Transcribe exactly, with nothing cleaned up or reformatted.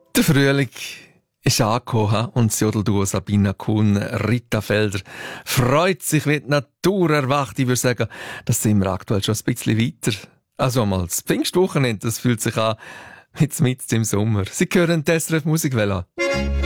Der Frühling ist angekommen und das Jodelduo Sabina Kuhn, Rita Felder freut sich, wie die Natur erwacht. Ich würde sagen, das sind wir aktuell schon ein bisschen weiter. Also mal das Pfingstwochenende, das fühlt sich an wie mitten im Sommer. Sie hören die S R F Musikwelle an.